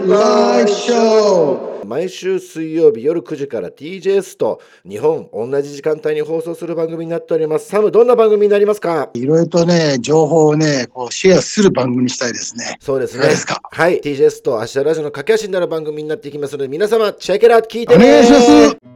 ライフショー。 毎週水曜日夜9時から TJS と日本同じ時間帯に放送する番組になっております。サム、どんな番組になりますか？ いろいろとね、情報をね、シェアする番組にしたいですね。 そうですね。 いかがですか？ はい。TJS と芦田ラジオの架け橋になる番組になっていきますので、皆様、チェックラー聞いてね。 お願いします。